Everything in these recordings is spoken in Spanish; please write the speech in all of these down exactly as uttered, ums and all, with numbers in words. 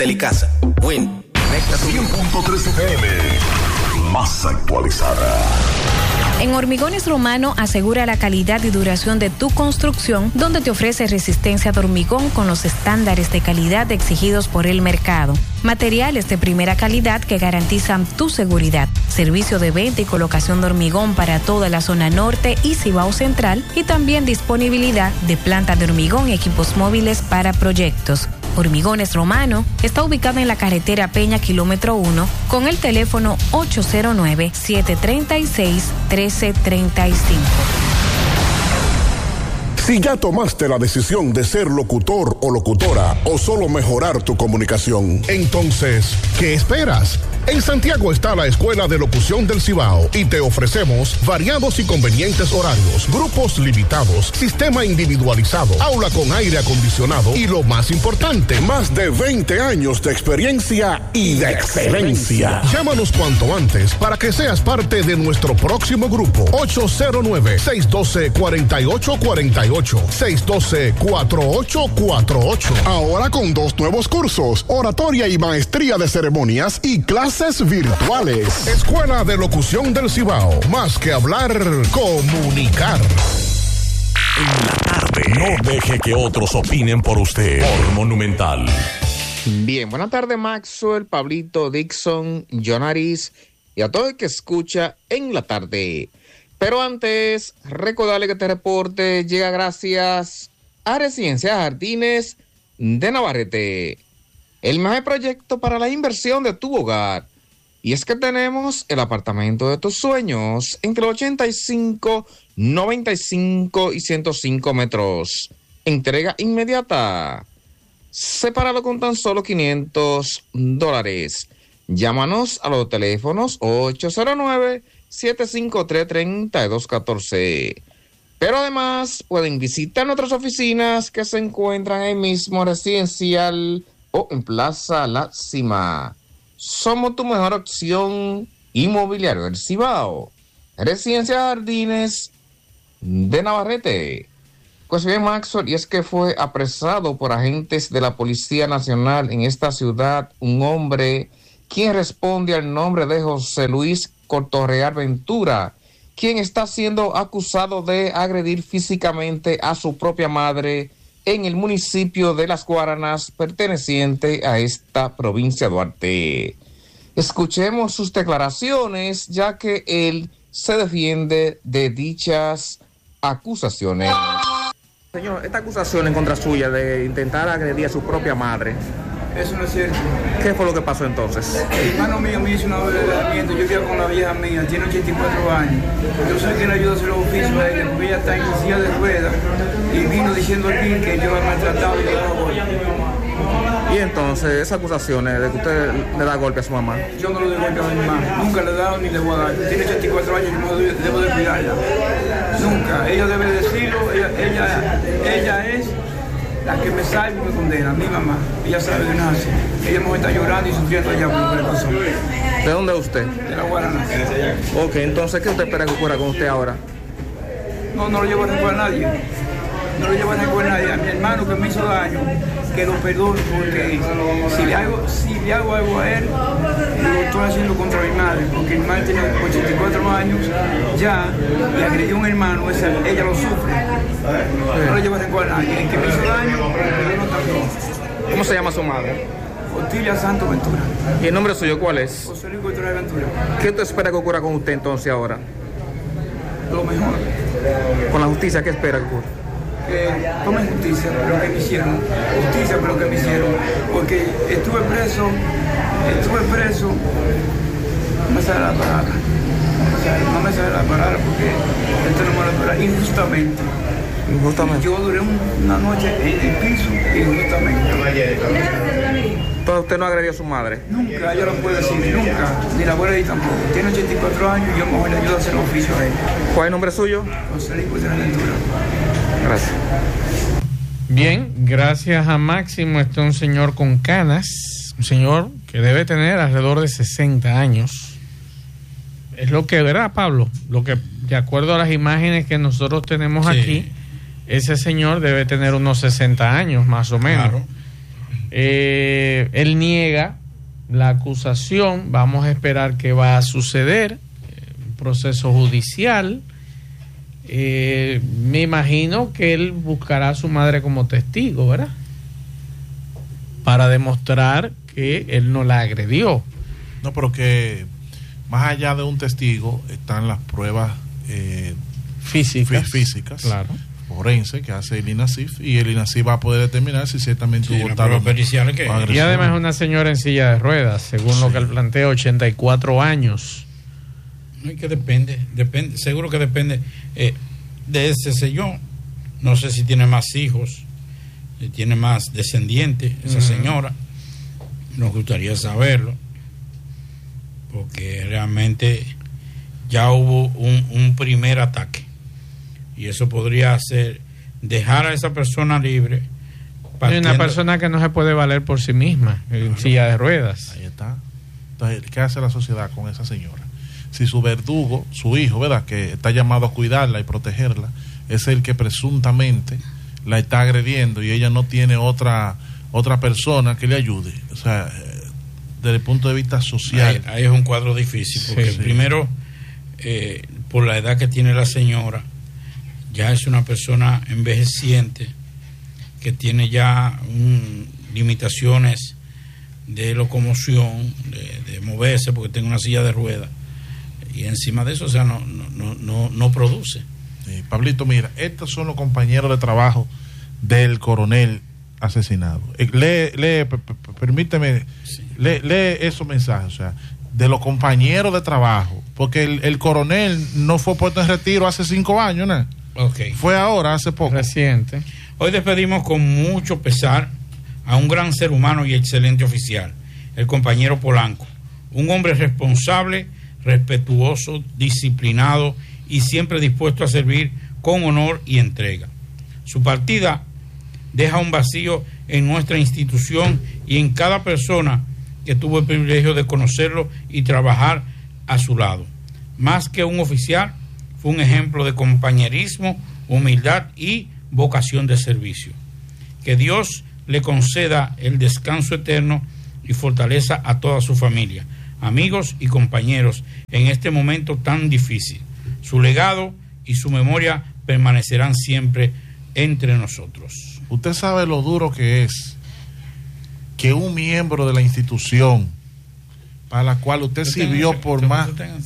Telecasa, Win, cien punto tres F M, más actualizada. En Hormigones Romano asegura la calidad y duración de tu construcción, donde te ofrece resistencia de hormigón con los estándares de calidad exigidos por el mercado. Materiales de primera calidad que garantizan tu seguridad. Servicio de venta y colocación de hormigón para toda la zona norte y Cibao Central, y también disponibilidad de planta de hormigón y equipos móviles para proyectos. Hormigones Romano está ubicado en la carretera Peña, kilómetro uno, con el teléfono ocho cero nueve, siete tres seis, uno tres tres cinco. Si ya tomaste la decisión de ser locutor o locutora o solo mejorar tu comunicación, entonces, ¿qué esperas? En Santiago está la Escuela de Locución del Cibao y te ofrecemos variados y convenientes horarios, grupos limitados, sistema individualizado, aula con aire acondicionado y lo más importante, más de veinte años de experiencia y de excelencia. Llámanos cuanto antes para que seas parte de nuestro próximo grupo. ocho cero nueve, seis uno dos, cuatro ocho cuatro ocho, seis uno dos, cuatro ocho cuatro ocho. Ahora con dos nuevos cursos, oratoria y maestría de ceremonias y clases virtuales. Escuela de Locución del Cibao. Más que hablar, comunicar. En la tarde. No deje que otros opinen por usted. Por Monumental. Bien, buenas tardes, Maxwell, Pablito, Dixon, Jonaris y a todo el que escucha en la tarde. Pero antes, recordarle que este reporte llega gracias a Residencias Jardines de Navarrete, el mejor proyecto para la inversión de tu hogar. Y es que tenemos el apartamento de tus sueños entre ochenta y cinco, noventa y cinco y ciento cinco metros. Entrega inmediata. Sepáralo con tan solo quinientos dólares. Llámanos a los teléfonos ocho cero nueve, siete cinco tres, tres dos uno cuatro. Pero además pueden visitar nuestras oficinas que se encuentran en el mismo residencial o en Plaza La Cima. Somos tu mejor opción inmobiliaria del Cibao. Residencia Jardines de Navarrete. Pues bien, Maxwell, y es que fue apresado por agentes de la Policía Nacional en esta ciudad un hombre quien responde al nombre de José Luis Cotorreal Ventura, quien está siendo acusado de agredir físicamente a su propia madre en el municipio de Las Guaranas, perteneciente a esta provincia de Duarte. Escuchemos sus declaraciones, ya que él se defiende de dichas acusaciones. Señor, esta acusación en contra suya de intentar agredir a su propia madre, eso no es cierto. ¿qué fue lo que pasó entonces? El hermano mío me hizo una obra de alejamiento. Yo vivo con la vieja mía, tiene ochenta y cuatro años. Yo soy quien ayuda a hacer los oficios a ella, porque ella está en silla de ruedas. Y vino diciendo aquí que yo la he maltratado y le he dado golpe. Y entonces, esas acusaciones de que usted le da golpe a su mamá. Yo no le doy golpe a mi mamá. Nunca le he dado ni le voy a dar. Tiene ochenta y cuatro años, yo no debo de cuidarla. Nunca. Ella debe decirlo. Ella, ella, ella es la que me salva y me condena, mi mamá. Ella sabe que no es así. Ella me está llorando y sufriendo allá por lo que le pasó. ¿De dónde es usted? De La Guarana. Ok, entonces, ¿qué usted espera que ocurra con usted ahora? No, no lo llevo a recordar a nadie. No lo llevo a recordar a nadie. A mi hermano que me hizo daño, que lo perdone, porque si le hago, si le hago algo a él, lo estoy haciendo contra mi madre, porque mi madre tiene ochenta y cuatro años ya y agredió a un hermano, esa, ella lo sufre. No lo llevo a recordar a nadie. El que me hizo daño, lo perdono también. ¿Cómo se llama su madre? Otilia Santos Ventura. ¿Y el nombre suyo cuál es? José Luis Cotorreal Ventura. ¿Qué usted espera que ocurra con usted entonces ahora? Lo mejor. ¿Con la justicia qué espera que ocurra? Que tomen justicia por lo que me hicieron, justicia por lo que me hicieron, porque estuve preso, estuve preso, no me sale la palabra, no me sale la palabra porque esto no me lo espera, injustamente. Injustamente. Yo duré una noche en el piso, injustamente. Entonces usted no agredió a su madre. Nunca, ella lo puede decir, nunca, ni la abuela y tampoco. Tiene ochenta y cuatro años y yo mejor le ayudo a hacer el oficio a ella. ¿Cuál es el nombre suyo? José Luis Cotorreal Ventura. Gracias. Bien, gracias a Máximo. Este es un señor con canas, un señor que debe tener alrededor de sesenta años. Es lo que verá, Pablo, lo que, de acuerdo a las imágenes que nosotros tenemos sí. aquí, ese señor debe tener unos sesenta años, más o menos. Claro. Eh, él niega la acusación. Vamos a esperar qué va a suceder. Un proceso judicial. Eh, me imagino que él buscará a su madre como testigo, ¿verdad? Para demostrar que él no la agredió. No, pero que más allá de un testigo están las pruebas eh, físicas, fí- físicas claro, forense que hace el INASIF, y el INASIF va a poder determinar si ciertamente sí, hubo tal pericial que y además es una señora en silla de ruedas, según sí. lo que él plantea, ochenta y cuatro años. No, es que depende, depende, seguro que depende eh, de ese señor. No sé si tiene más hijos, si tiene más descendientes, esa uh-huh. señora. Nos gustaría saberlo, porque realmente ya hubo un, un primer ataque, y eso podría ser dejar a esa persona libre. Hay una persona que no se puede valer por sí misma, en claro. silla de ruedas. Ahí está. Entonces, ¿qué hace la sociedad con esa señora? Si su verdugo, su hijo, ¿verdad?, que está llamado a cuidarla y protegerla, es el que presuntamente la está agrediendo, y ella no tiene otra otra persona que le ayude. O sea, desde el punto de vista social. Ahí, ahí es un cuadro difícil, porque sí, sí. primero, eh, por la edad que tiene la señora, ya es una persona envejeciente, que tiene ya un, limitaciones de locomoción, de, de moverse, porque tiene una silla de ruedas, y encima de eso, o sea, no, no, no, no produce. Sí, Pablito, mira, estos son los compañeros de trabajo del coronel asesinado. Lee, lee, permíteme, sí. lee, lee esos mensajes, o sea, de los compañeros de trabajo, porque el, el coronel no fue puesto en retiro hace cinco años, ¿no? Okay. Fue ahora, hace poco. Reciente. Hoy despedimos con mucho pesar a un gran ser humano y excelente oficial, el compañero Polanco, un hombre responsable, respetuoso, disciplinado y siempre dispuesto a servir con honor y entrega. Su partida deja un vacío en nuestra institución y en cada persona que tuvo el privilegio de conocerlo y trabajar a su lado. Más que un oficial, fue un ejemplo de compañerismo, humildad y vocación de servicio. Que Dios le conceda el descanso eterno y fortaleza a toda su familia, amigos y compañeros en este momento tan difícil. Su legado y su memoria permanecerán siempre entre nosotros. Usted sabe lo duro que es que un miembro de la institución para la cual usted sirvió por más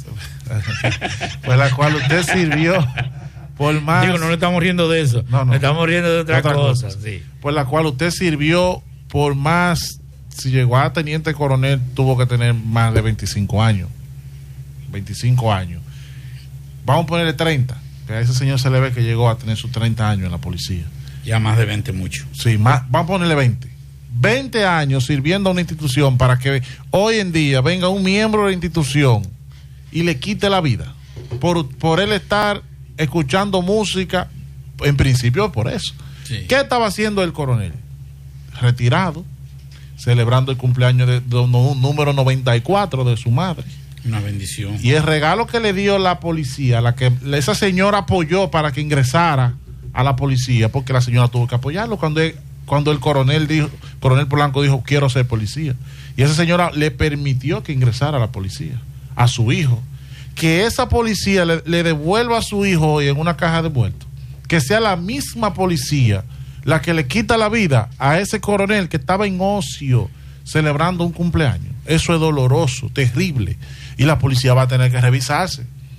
para la cual usted sirvió por más digo, no le estamos riendo de eso, no, no, le estamos riendo de otra, otra cosa, cosa. Sí. Por la cual usted sirvió por más, si llegó a teniente coronel, tuvo que tener más de veinticinco años. veinticinco años. Vamos a ponerle treinta, que a ese señor se le ve que llegó a tener sus treinta años en la policía. Ya más de veinte, mucho. Sí, más, vamos a ponerle veinte. veinte años sirviendo a una institución para que hoy en día venga un miembro de la institución y le quite la vida por, por él estar escuchando música, en principio por eso. Sí. ¿Qué estaba haciendo el coronel? Retirado, celebrando el cumpleaños de, de un número noventa y cuatro de su madre. Una bendición. Y el regalo que le dio la policía, la que esa señora apoyó para que ingresara a la policía, porque la señora tuvo que apoyarlo cuando él, cuando el coronel dijo, coronel Polanco dijo, quiero ser policía. Y esa señora le permitió que ingresara a la policía, a su hijo. Que esa policía le, le devuelva a su hijo hoy en una caja de muertos. Que sea la misma policía la que le quita la vida a ese coronel que estaba en ocio celebrando un cumpleaños. Eso es doloroso, terrible. Y la policía va a tener que revisarse.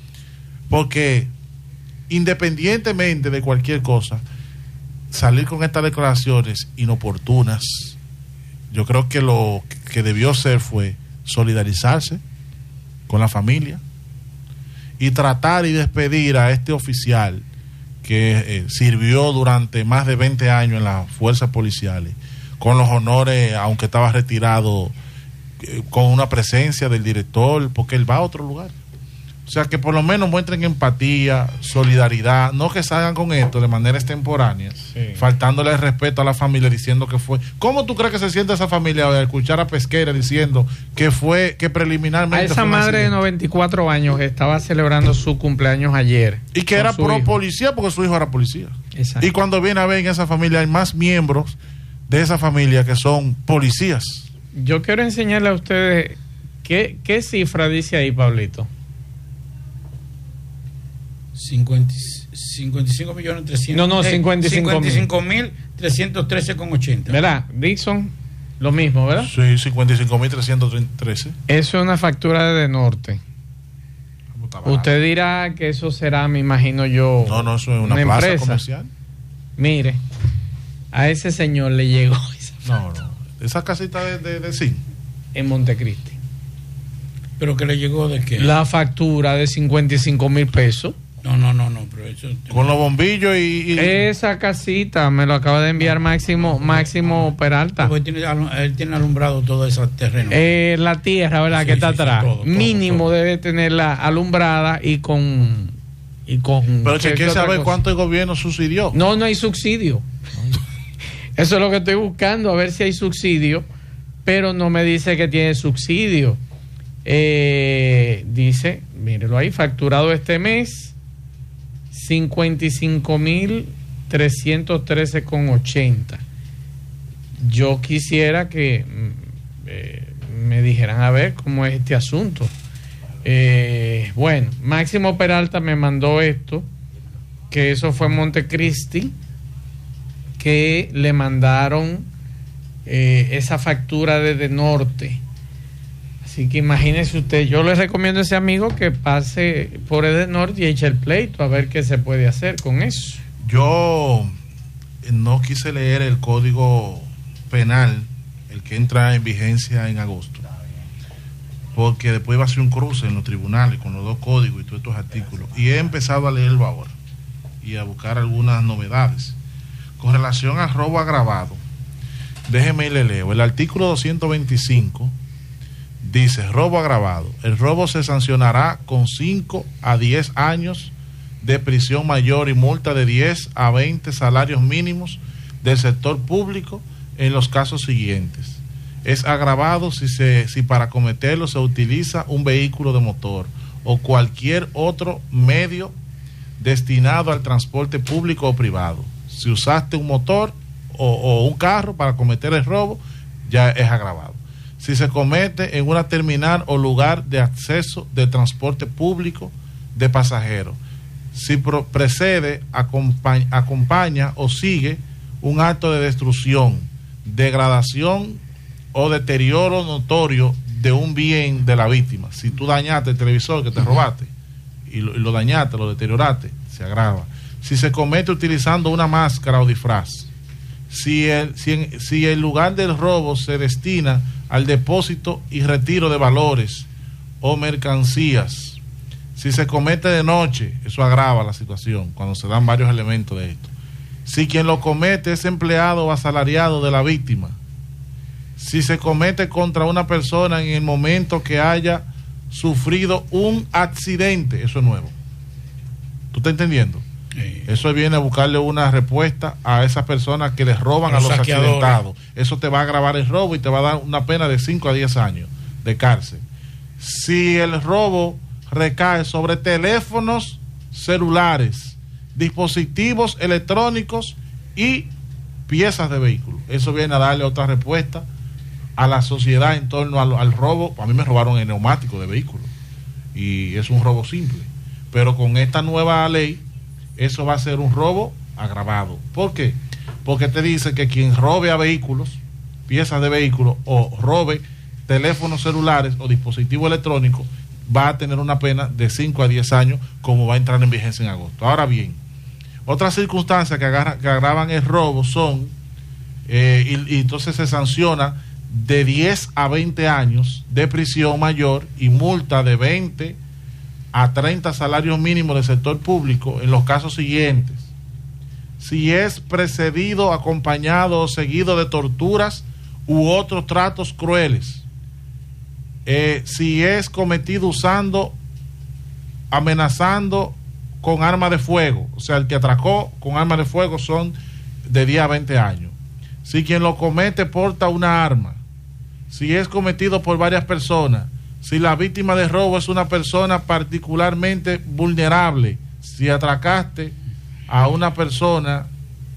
Porque independientemente de cualquier cosa, salir con estas declaraciones inoportunas, yo creo que lo que debió ser fue solidarizarse con la familia y tratar y despedir a este oficial que eh, sirvió durante más de veinte años en las fuerzas policiales, con los honores, aunque estaba retirado, eh, con una presencia del director, porque él va a otro lugar. O sea, que por lo menos muestren empatía, solidaridad, no que salgan con esto de manera extemporánea, sí, faltándole el respeto a la familia, diciendo que fue. ¿Cómo tú crees que se siente esa familia al escuchar a Pesquera diciendo que fue, que preliminarmente... A esa madre de noventa y cuatro años que estaba celebrando su cumpleaños ayer. Y que era pro hijo. policía, porque su hijo era policía. Exacto. Y cuando viene a ver en esa familia hay más miembros de esa familia que son policías. Yo quiero enseñarle a ustedes qué, qué cifra dice ahí, Pablito. cincuenta, cincuenta y cinco millones trescientos. No, no, cincuenta y cinco mil trescientos trece con ochenta. ¿Verdad? Dixon, lo mismo, ¿verdad? Sí, cincuenta y cinco mil trescientos trece. Eso es una factura de Norte. Usted dirá que eso será, me imagino yo. No, no, eso es una, una plaza empresa comercial. Mire, a ese señor le llegó esa No, no. Esa casita de, de, de zinc. En Montecristi. ¿Pero que le llegó de qué? La factura de cincuenta y cinco mil pesos. No, no, no, no, pero eso... Con los bombillos y, y... Esa casita me lo acaba de enviar Máximo Máximo Peralta. Él tiene, él tiene alumbrado todo ese terreno. Eh, la tierra, ¿verdad? Sí, que está sí, atrás. Sí, todo, todo, Mínimo todo. Debe tenerla alumbrada y con... Y con pero chequeé saber cuánto el gobierno subsidió. No, no hay subsidio. Eso es lo que estoy buscando, a ver si hay subsidio. Pero no me dice que tiene subsidio. Eh, dice, mírelo ahí, facturado este mes cincuenta y cinco mil trescientos trece con ochenta. Yo quisiera que eh, me dijeran a ver cómo es este asunto. Eh, bueno, Máximo Peralta me mandó esto, que eso fue en Montecristi, que le mandaron eh, esa factura desde Norte. Así que imagínese usted, yo le recomiendo a ese amigo que pase por Edenorte y eche el pleito a ver qué se puede hacer con eso. Yo no quise leer el código penal, el que entra en vigencia en agosto, porque después va a ser un cruce en los tribunales con los dos códigos y todos estos artículos. Y he empezado a leerlo ahora y a buscar algunas novedades. Con relación al robo agravado, déjeme y le leo. El artículo doscientos veinticinco dice: robo agravado. El robo se sancionará con cinco a diez años de prisión mayor y multa de diez a veinte salarios mínimos del sector público en los casos siguientes. Es agravado si, se, si para cometerlo se utiliza un vehículo de motor o cualquier otro medio destinado al transporte público o privado. Si usaste un motor o, o un carro para cometer el robo, ya es agravado. Si se comete en una terminal o lugar de acceso de transporte público de pasajeros, si pro, precede, acompaña, acompaña o sigue un acto de destrucción, degradación o deterioro notorio de un bien de la víctima. Si tú dañaste el televisor que te robaste y lo, y lo dañaste, lo deterioraste, se agrava. Si se comete utilizando una máscara o disfraz, si el, si, en, si el lugar del robo se destina al depósito y retiro de valores o mercancías, si se comete de noche, eso agrava la situación cuando se dan varios elementos de esto. Si quien lo comete es empleado o asalariado de la víctima, si se comete contra una persona en el momento que haya sufrido un accidente, eso es nuevo. ¿Tú estás entendiendo? Sí. Eso viene a buscarle una respuesta a esas personas que les roban los a los accidentados. Eso te va a agravar el robo y te va a dar una pena de cinco a diez años de cárcel. Si el robo recae sobre teléfonos celulares, dispositivos electrónicos y piezas de vehículos, eso viene a darle otra respuesta a la sociedad en torno al, al robo. A mí me robaron el neumático de vehículo y es un robo simple, pero con esta nueva ley eso va a ser un robo agravado. ¿Por qué? Porque te dice que quien robe a vehículos, piezas de vehículos, o robe teléfonos celulares o dispositivos electrónicos, va a tener una pena de cinco a diez años, como va a entrar en vigencia en agosto. Ahora bien, otras circunstancias que, agarra, que agravan el robo son, eh, y, y entonces se sanciona de diez a veinte años de prisión mayor y multa de veinte a treinta salarios mínimos del sector público en los casos siguientes: si es precedido, acompañado o seguido de torturas u otros tratos crueles, eh, si es cometido usando, amenazando con arma de fuego, o sea, el que atracó con arma de fuego, son de diez a veinte años. Si quien lo comete porta una arma, si es cometido por varias personas, si la víctima de robo es una persona particularmente vulnerable, si atracaste a una persona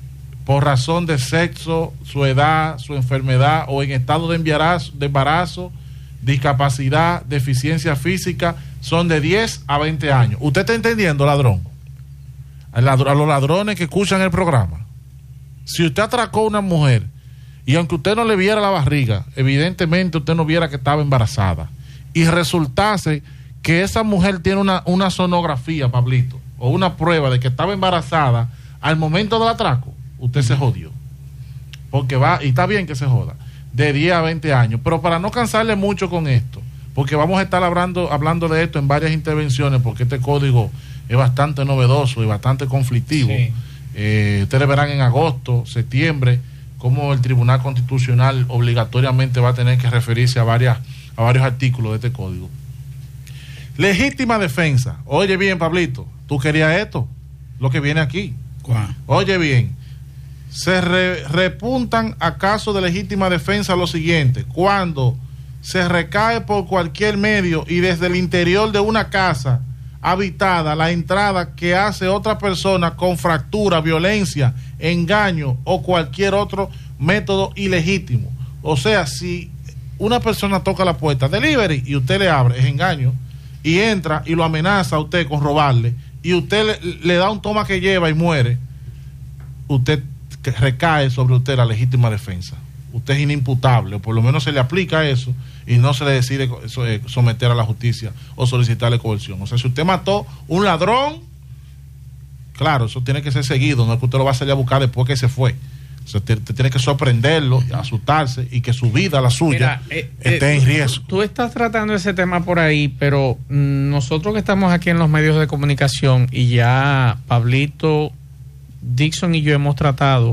por razón de sexo, su edad, su enfermedad o en estado de embarazo, de embarazo, discapacidad, deficiencia física, son de diez a veinte años. ¿Usted está entendiendo, ladrón? A los ladrones que escuchan el programa. Si usted atracó a una mujer y aunque usted no le viera la barriga, evidentemente usted no viera que estaba embarazada, y resultase que esa mujer tiene una, una sonografía, Pablito, o una prueba de que estaba embarazada al momento del atraco, usted se jodió. Porque va, y está bien que se joda, de diez a veinte años. Pero para no cansarle mucho con esto, porque vamos a estar hablando, hablando de esto en varias intervenciones, porque este código es bastante novedoso y bastante conflictivo. Sí. Eh, ustedes verán en agosto, septiembre, cómo el Tribunal Constitucional obligatoriamente va a tener que referirse a, varias, a varios artículos de este código. Legítima defensa. Oye bien, Pablito, tú querías esto, lo que viene aquí. ¿Cuál? Oye bien, se re, repuntan a caso de legítima defensa lo siguiente: cuando se recae por cualquier medio y desde el interior de una casa habitada la entrada que hace otra persona con fractura, violencia, engaño o cualquier otro método ilegítimo. O sea, si una persona toca la puerta, delivery, y usted le abre, es engaño, y entra y lo amenaza a usted con robarle, y usted le, le da un toma que lleva y muere, usted recae sobre usted la legítima defensa. Usted es inimputable, o por lo menos se le aplica eso y no se le decide someter a la justicia o solicitarle coerción. O sea, si usted mató un ladrón, claro, eso tiene que ser seguido, no es que usted lo va a salir a buscar después que se fue. O sea, usted, usted tiene que sorprenderlo, asustarse y que su vida, la suya, Mira, eh, esté eh, en riesgo. Tú estás tratando ese tema por ahí, pero mm, nosotros que estamos aquí en los medios de comunicación y ya Pablito, Dixon y yo hemos tratado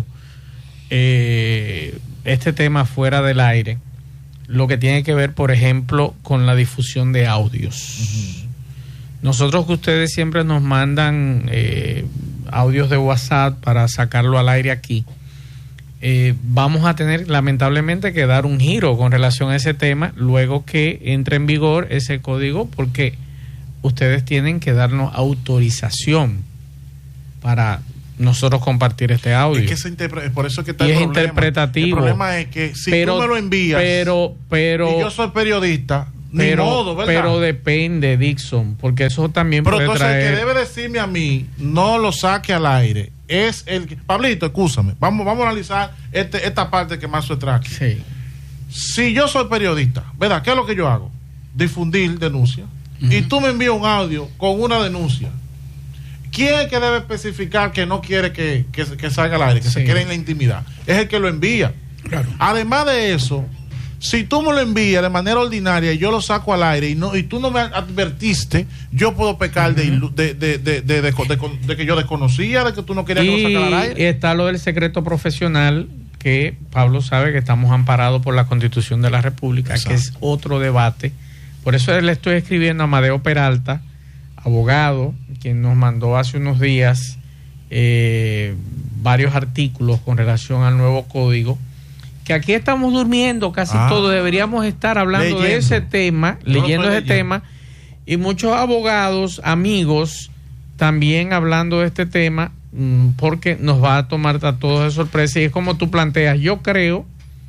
eh, este tema fuera del aire, lo que tiene que ver, por ejemplo, con la difusión de audios. Uh-huh. Nosotros que ustedes siempre nos mandan eh, audios de WhatsApp para sacarlo al aire aquí, eh, vamos a tener lamentablemente que dar un giro con relación a ese tema luego que entre en vigor ese código, porque ustedes tienen que darnos autorización para nosotros compartir este audio. Es que se interpre- por eso es que está y el es problema. interpretativo. El problema es que si pero, tú me lo envías pero, pero, y yo soy periodista, pero, ni modo, ¿verdad? Pero depende, Dixon, porque eso también pero puede entonces traer... el que debe decirme a mí, no lo saque al aire, es el que... Pablito, escúchame, vamos, vamos a analizar este, esta parte que más se trae aquí. Sí. Si yo soy periodista, ¿verdad? ¿Qué es lo que yo hago? Difundir denuncia. Uh-huh. Y tú me envías un audio con una denuncia. ¿Quién es que debe especificar que no quiere que, que, que salga al aire, que sí. se quede en la intimidad? Es el que lo envía. Claro. Además de eso, si tú me lo envías de manera ordinaria y yo lo saco al aire y no y tú no me advertiste, yo puedo pecar uh-huh. de, de, de, de, de, de, de, de que yo desconocía, de que tú no querías y, que lo sacara al aire. Y está lo del secreto profesional, que Pablo sabe que estamos amparados por la Constitución de la República. Exacto. Que es otro debate. Por eso le estoy escribiendo a Amadeo Peralta, abogado, quien nos mandó hace unos días eh, varios artículos con relación al nuevo código, que aquí estamos durmiendo casi ah, todo, deberíamos estar hablando leyendo. de ese tema, Yo leyendo ese leyendo. tema, y muchos abogados, amigos, también hablando de este tema, mmm, porque nos va a tomar a todos de sorpresa, y es como tú planteas. Yo creo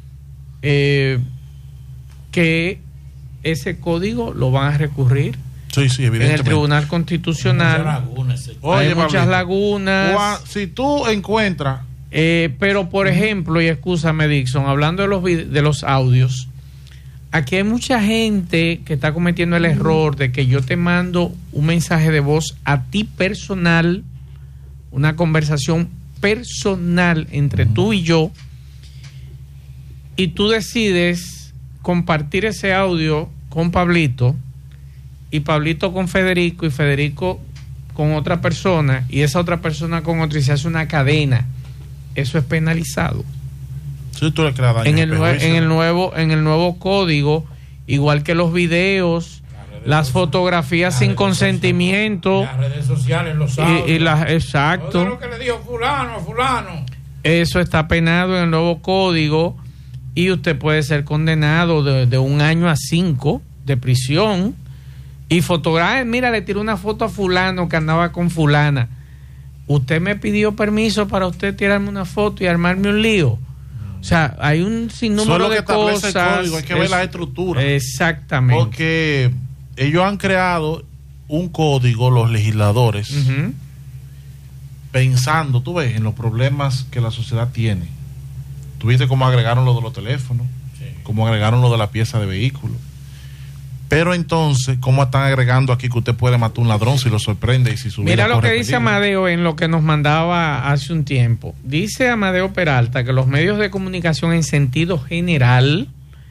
eh, que ese código lo van a recurrir Sí, sí, evidentemente. en el Tribunal Constitucional. Hay muchas lagunas. Oye, hay muchas Pablito, lagunas. Si tú encuentras... Eh, pero, por ejemplo, y escúchame, Dixon, hablando de los, de los audios, aquí hay mucha gente que está cometiendo el error de que yo te mando un mensaje de voz a ti personal, una conversación personal entre tú y yo, y tú decides compartir ese audio con Pablito, y Pablito con Federico, y Federico con otra persona, y esa otra persona con otra, y se hace una cadena. Eso es penalizado. Sí, tú le creas daño, en el nue- en el nuevo en el nuevo código, igual que los videos, las fotografías las sin consentimiento, las redes sociales, los audios, y, y las exacto. Todo lo que le dijo fulano, fulano. Eso está penado en el nuevo código y usted puede ser condenado de, de un año a cinco de prisión. Y fotografía, mira, le tiró una foto a fulano que andaba con fulana. usted me pidió permiso para usted tirarme una foto y armarme un lío. O sea, hay un sinnúmero de cosas. El código, hay que es, ver la estructura. Exactamente. Porque ellos han creado un código, los legisladores, uh-huh. pensando, tú ves, en los problemas que la sociedad tiene. Tú viste cómo agregaron lo de los teléfonos, sí. cómo agregaron lo de la pieza de vehículo. Pero entonces, ¿cómo están agregando aquí que usted puede matar un ladrón si lo sorprende y si su Mira lo que dice peligro? Amadeo en lo que nos mandaba hace un tiempo. Dice Amadeo Peralta que los medios de comunicación en sentido general,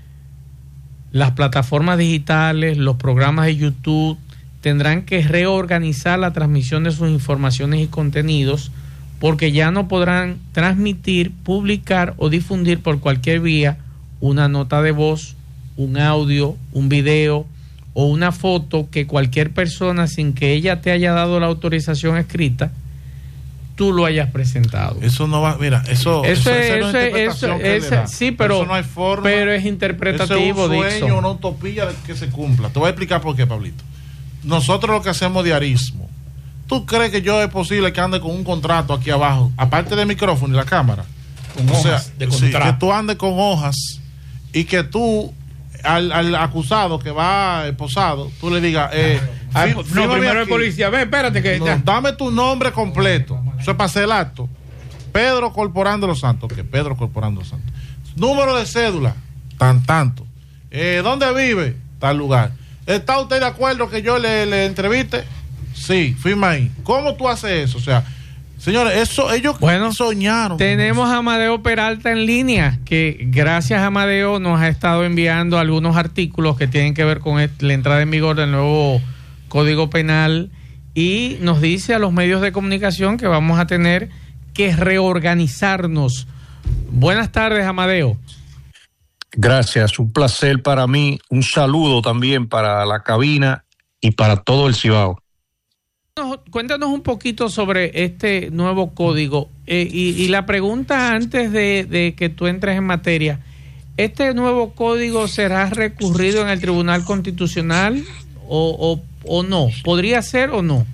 las plataformas digitales, los programas de YouTube, tendrán que reorganizar la transmisión de sus informaciones y contenidos porque ya no podrán transmitir, publicar o difundir por cualquier vía una nota de voz, un audio, un video o una foto que cualquier persona sin que ella te haya dado la autorización escrita, tú lo hayas presentado. Eso no va, mira, eso, eso, eso, eso, eso, eso, eso sí, pero, eso no hay forma, pero es interpretativo. Eso es un sueño, Dixon. Una utopía de que se cumpla. Te voy a explicar por qué, Pablito. Nosotros lo que hacemos diarismo. ¿Tú crees que yo es posible que ande con un contrato aquí abajo, aparte del micrófono y la cámara? Con o hojas sea, de sí, contrato. que tú andes con hojas y que tú Al, al acusado que va esposado, tú le digas, eh, Ay, no, primero el policía, ve, espérate que no, dame tu nombre completo. Eso es para hacer el acto. Pedro Corporán de los Santos, que Pedro Corporán de los Santos. Número de cédula, tan tanto. Eh, ¿Dónde vive? Tal lugar. ¿Está usted de acuerdo que yo le, le entreviste? Sí, firma ahí. ¿Cómo tú haces eso? O sea, señores, eso ellos bueno, soñaron. Tenemos a Amadeo Peralta en línea, que gracias a Amadeo nos ha estado enviando algunos artículos que tienen que ver con el, la entrada en vigor del nuevo Código Penal y nos dice a los medios de comunicación que vamos a tener que reorganizarnos. Buenas tardes, Amadeo. Gracias, un placer para mí. Un saludo también para la cabina y para todo el Cibao. Cuéntanos un poquito sobre este nuevo código eh, y, y la pregunta antes de, de que tú entres en materia, ¿este nuevo código será recurrido en el Tribunal Constitucional o, o, o no? ¿Podría ser o no?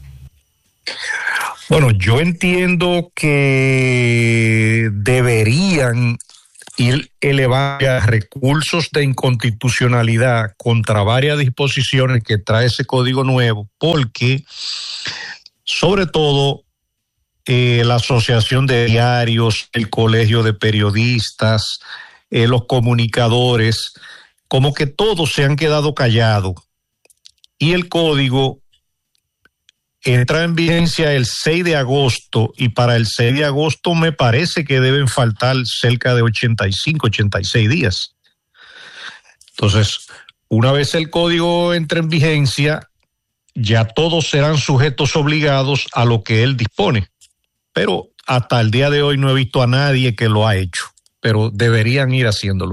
Bueno, yo entiendo que deberían ir elevando recursos de inconstitucionalidad contra varias disposiciones que trae ese código nuevo, porque sobre todo eh, la Asociación de Diarios, el Colegio de Periodistas, eh, los comunicadores, como que todos se han quedado callados y el código entra en vigencia el seis de agosto y para el seis de agosto me parece que deben faltar cerca de ochenta y cinco, ochenta y seis días. Entonces, una vez el código entre en vigencia, ya todos serán sujetos obligados a lo que él dispone. Pero hasta el día de hoy no he visto a nadie que lo ha hecho, pero deberían ir haciéndolo.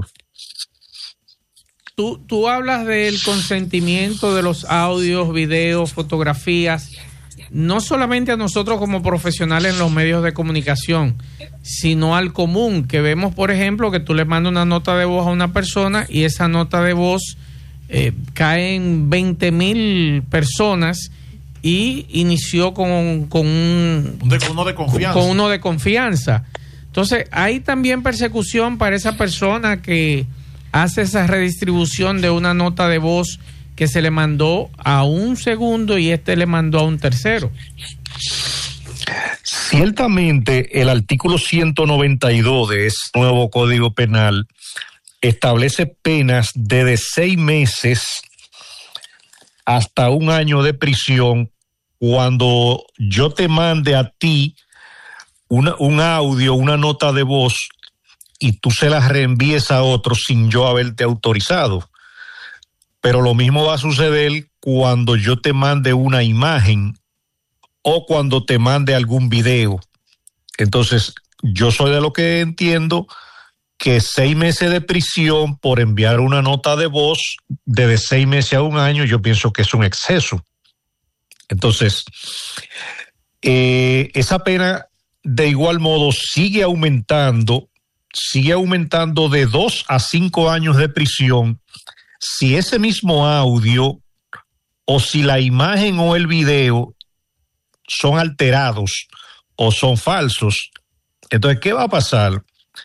Tú, tú hablas del consentimiento de los audios, videos, fotografías, no solamente a nosotros como profesionales en los medios de comunicación, sino al común, que vemos, por ejemplo, que tú le mandas una nota de voz a una persona y esa nota de voz eh, cae en veinte mil personas y inició con, con un, de, uno de confianza. Con uno de confianza. Entonces, hay también persecución para esa persona que hace esa redistribución de una nota de voz que se le mandó a un segundo y este le mandó a un tercero. Ciertamente, el artículo ciento noventa y dos de ese nuevo Código Penal establece penas de, de seis meses hasta un año de prisión cuando yo te mande a ti una, un audio, una nota de voz y tú se la reenvíes a otro sin yo haberte autorizado. Pero lo mismo va a suceder cuando yo te mande una imagen o cuando te mande algún video. Entonces, yo soy de lo que entiendo que seis meses de prisión por enviar una nota de voz, de seis meses a un año, yo pienso que es un exceso. Entonces, eh, esa pena de igual modo sigue aumentando, sigue aumentando de dos a cinco años de prisión si ese mismo audio o si la imagen o el video son alterados o son falsos. Entonces, ¿qué va a pasar?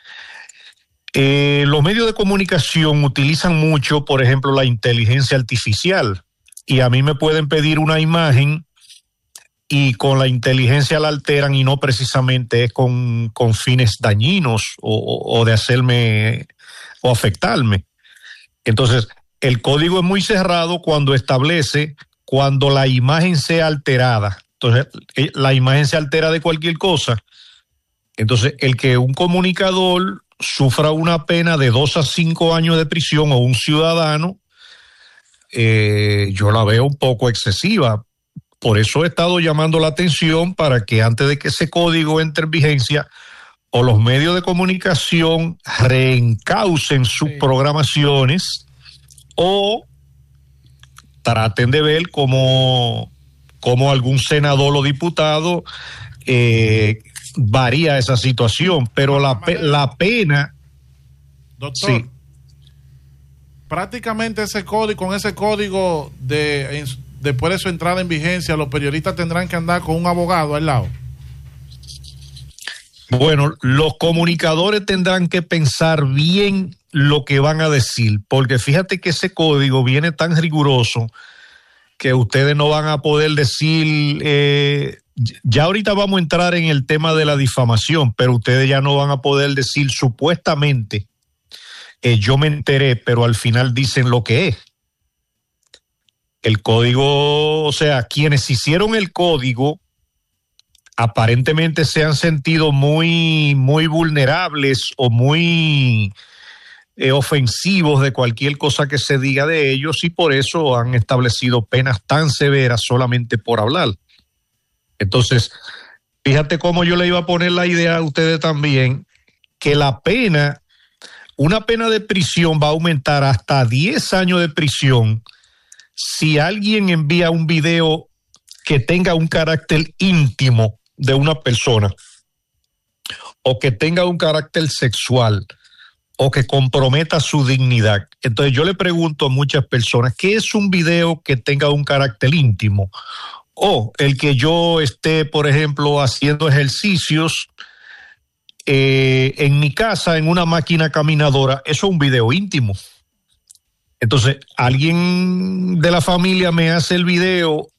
Eh, los medios de comunicación utilizan mucho, por ejemplo, la inteligencia artificial, y a mí me pueden pedir una imagen y con la inteligencia la alteran y no precisamente es con, con fines dañinos o, o de hacerme o afectarme. Entonces, el código es muy cerrado cuando establece cuando la imagen sea alterada. Entonces, la imagen se altera de cualquier cosa. Entonces, el que un comunicador sufra una pena de dos a cinco años de prisión o un ciudadano, eh, yo la veo un poco excesiva. Por eso he estado llamando la atención para que antes de que ese código entre en vigencia, o los medios de comunicación reencaucen sus sí. programaciones o traten de ver cómo, cómo algún senador o diputado eh, varía esa situación, pero la, la pena... Doctor, sí. prácticamente ese código, con ese código de en, después de su entrada en vigencia, los periodistas tendrán que andar con un abogado al lado. Bueno, los comunicadores tendrán que pensar bien lo que van a decir, porque fíjate que ese código viene tan riguroso que ustedes no van a poder decir, eh, ya ahorita vamos a entrar en el tema de la difamación, pero ustedes ya no van a poder decir supuestamente, eh, yo me enteré, pero al final dicen lo que es. El código, o sea, quienes hicieron el código aparentemente se han sentido muy, muy vulnerables o muy eh, ofensivos de cualquier cosa que se diga de ellos, y por eso han establecido penas tan severas solamente por hablar. Entonces, fíjate cómo yo le iba a poner la idea a ustedes también, que la pena, una pena de prisión va a aumentar hasta diez años de prisión si alguien envía un video que tenga un carácter íntimo de una persona, o que tenga un carácter sexual, o que comprometa su dignidad. Entonces yo le pregunto a muchas personas, ¿qué es un video que tenga un carácter íntimo? O el que yo esté, por ejemplo, haciendo ejercicios eh, en mi casa, en una máquina caminadora, eso es un video íntimo. Entonces, alguien de la familia me hace el video